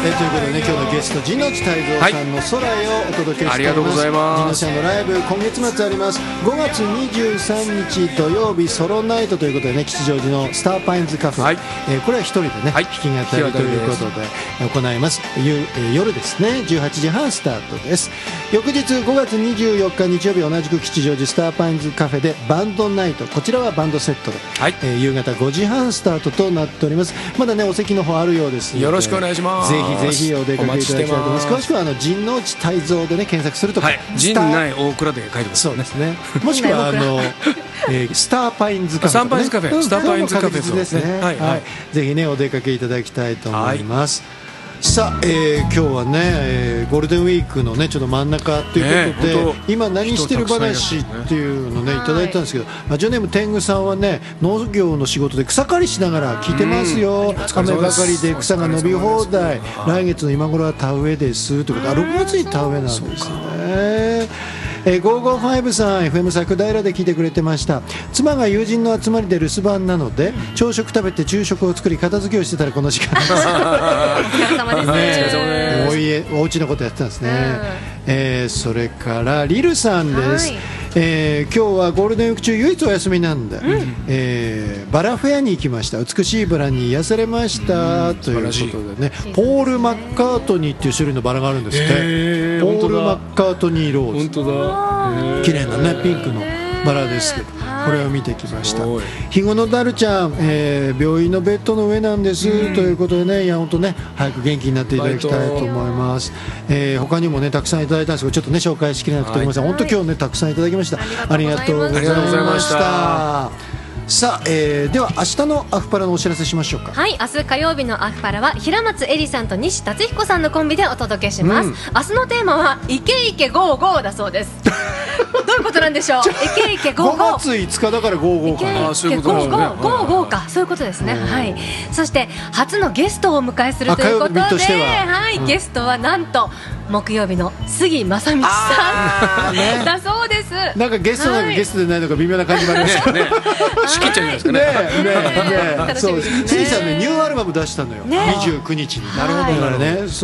ということでね、今日のゲスト陣内泰造さんの空へをお届けしています。 ありがとうございます。 陣内さんのライブ今月末あります。5月23日土曜日ソロナイトということでね、吉祥寺のスターパインズカフェ、これは一人でね、弾き語りということで行います。夜ですね、18時半スタートです。翌日5月24日日曜日、同じく吉祥寺スターパインズカフェでバンドナイト、こちらはバンドセットで、夕方5時半スタートとなっております。まだねお席の方あるようですので、 よろしくお願いします。 ぜひぜひお出かけいただきたいと思います。詳しくは陣内泰造でね検索するとか、 陣内大倉で書いてます。 そうですね。もしくはスターパインズカフェ、 スターパインズカフェ、スターパインズカフェですね。ぜひねお出かけいただきたいと思います。さあ、今日はね、ゴールデンウィークのねちょっと真ん中ということで、今何してる話っていうのねいただいたんですけど、ラジオネーム天狗さんはね、農業の仕事で草刈りしながら聞いてますよ。雨ばかりで草が伸び放題、来月の今頃は田植えですということで、6月に田植えなんですね。555さん FM 桜平で聞いてくれてました。妻が友人の集まりで留守番なので、朝食食べて昼食を作り片付けをしてたらこの時間です。お疲れ様です。 お家のことやってたんですね。それからリルさんです。今日はゴールデンウィーク中唯一お休みなんで、バラフェアに行きました。美しいバラに癒されましたということでね、ポール・マッカートニーっていう種類のバラがあるんですって。ポール・マッカートニーローズ、 本当だ、 綺麗なねピンクのバラですけど、これを見てきました。ひごのだるちゃん、病院のベッドの上なんです、ということでね、いや本当ね早く元気になっていただきたいと思います。他にもねたくさんいただいたんですけど、ちょっとね紹介しきれなくてごめんなさい。本当今日ねたくさんいただきました。ありがとうございました。さあ、では明日のアフパラのお知らせしましょうか。 はい、明日火曜日のアフパラは平松絵里さんと西達彦さんのコンビでお届けします。明日のテーマはイケイケゴーゴーだそうです。どういうことなんでしょう。イケイケゴーゴー、 5月5日だからゴーゴーかな。 そういうことですね。ゴーゴーか、そういうことですね。はい。そして初のゲストをお迎えするということで、ゲストはなんと木曜日の杉正道さんだそうです。 なんかゲストなのかゲストでないのか微妙な感じもありましたね。 仕切っちゃうんですかね。 そう、杉さんねニューアルバム出したのよ。29日に。なるほどね。